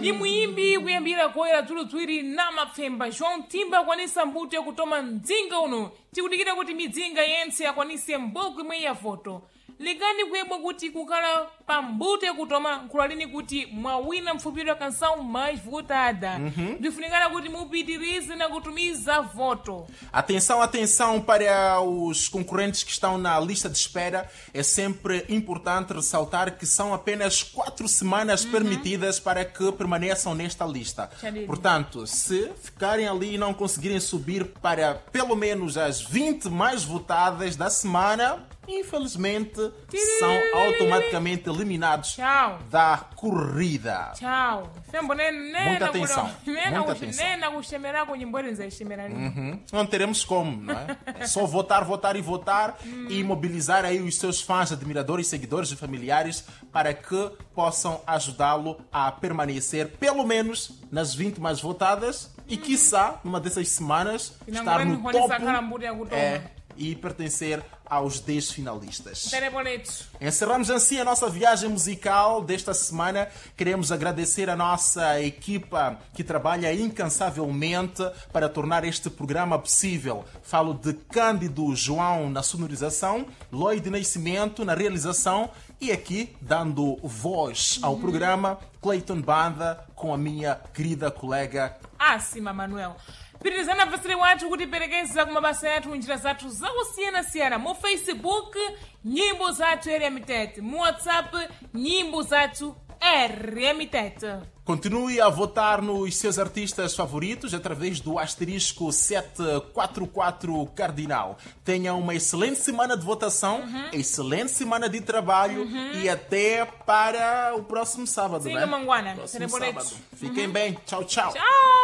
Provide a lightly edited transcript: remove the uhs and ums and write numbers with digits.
ni muimbi kuyambira koyera tulutswiri na mapfemba João Timba akwanisa mbuto yakutoma mdzinga uno tikudikira kuti midzinga yense akwanise mboko imwe ya voto likani kuyebwa kuti kukhala pa mbuto yakutoma nkhulalini kuti mwawina mfupiro canção mais votada ndifunikana kuti mupitirize na kutumiza voto. Atenção, atenção para os concorrentes que estão na lista de espera. É sempre importante ressaltar que são apenas 4 semanas permitidas para que permaneçam nesta lista. Portanto, se ficarem ali e não conseguirem subir para pelo menos as 20 mais votadas da semana, infelizmente são automaticamente eliminados da corrida. Tchau. Muita atenção. Muita atenção. Não teremos como, não é? É só votar, votar e votar e mobilizar aí os seus fãs, admiradores, seguidores e familiares para que possam ajudá-lo a permanecer pelo menos nas 20 mais votadas e quiçá, numa dessas semanas, estar no topo e pertencer aos 10 finalistas. Encerramos assim a nossa viagem musical desta semana. Queremos agradecer a nossa equipa que trabalha incansavelmente para tornar este programa possível. Falo de Cândido João na sonorização, Lloyd Nascimento na realização e aqui, dando voz ao programa, Clayton Banda com a minha querida colega Asima Manuel. Pitirizana vasile watu kutiperekeza kumabasa yathu munjira zathu zakusiyana-siyana mu Facebook nyimbo zathu RMTET, mu WhatsApp nyimbo zathu RMTET. Continue a votar nos seus artistas favoritos através do asterisco 744 cardinal. Tenha uma excelente semana de votação, excelente semana de trabalho e até para o próximo sábado, né? Siga Manguana. Próximo sábado. Fiquem bem. Tchau, tchau. Tchau.